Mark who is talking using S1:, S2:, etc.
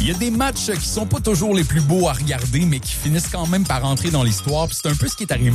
S1: Il y a des matchs qui sont pas toujours les plus beaux à regarder, mais qui finissent quand même par entrer dans l'histoire. Puis c'est un peu ce qui est arrivé